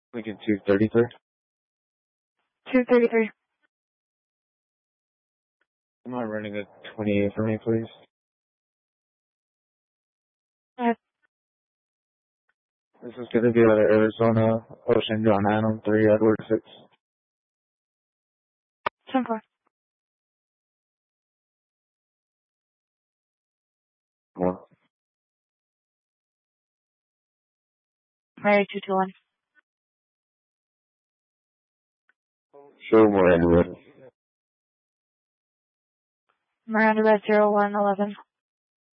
Lincoln 233. 233. Am I running a 28 for me, please? This is going to be out of Arizona, Ocean, John Adam, 3, Edward 6. 10-4. More. Mary 221. Show more, Edward. Miranda Red 0111.